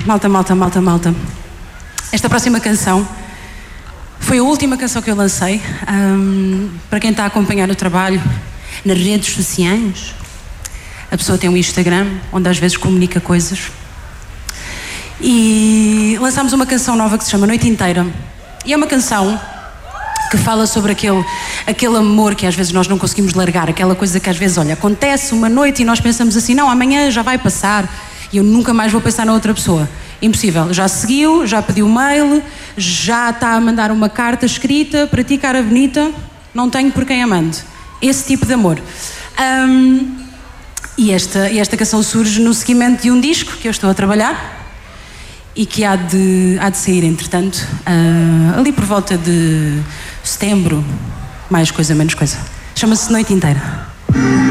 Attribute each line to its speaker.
Speaker 1: Malta. Esta próxima canção foi a última canção que eu lancei. Para quem está a acompanhar o trabalho nas redes sociais, a pessoa tem um Instagram onde às vezes comunica coisas. E lançámos uma canção nova que se chama Noite Inteira. E é uma canção que fala sobre aquele amor que às vezes nós não conseguimos largar, aquela coisa que às vezes, olha, acontece uma noite e nós pensamos assim, não, amanhã já vai passar e eu nunca mais vou pensar na outra pessoa. Impossível, já seguiu, já pediu mail, já está a mandar uma carta escrita para ti, cara bonita, não tenho por quem amando. Esse tipo de amor. E esta canção surge no seguimento de um disco que eu estou a trabalhar e que há de sair, entretanto, ali por volta de setembro, mais coisa, menos coisa. Chama-se Noite Inteira.